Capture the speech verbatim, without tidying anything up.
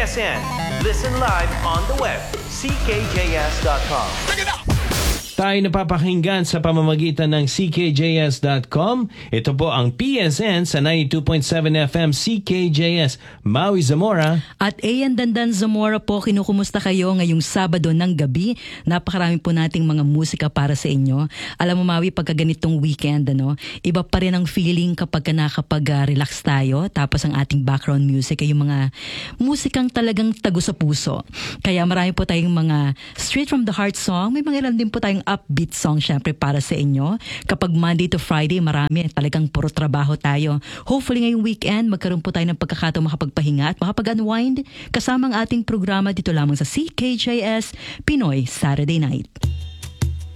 S N. Listen live on the web, c k j s dot com. Tayo napapakinggan sa pamamagitan ng c k j s dot com. Ito po ang P S N sa ninety-two point seven F M C K J S, Maui Zamora. At Ayan Dandan Zamora po, kinukumusta kayo ngayong Sabado ng gabi. Napakarami po nating mga musika para sa inyo. Alam mo Maui, pagka ganitong weekend, ano, iba pa rin ang feeling kapag nakapag-relax tayo. Tapos ang ating background music ay yung mga musikang talagang tago sa puso. Kaya marami po tayong mga straight from the heart song. May mga ilan din po tayong upbeat song syempre para sa inyo. Kapag Monday to Friday, marami talagang puro trabaho tayo. Hopefully ngayong weekend, magkaroon po tayo ng pagkakataong makapagpahinga at makapag-unwind kasama ang ating programa dito lamang sa C K J S Pinoy Saturday Night.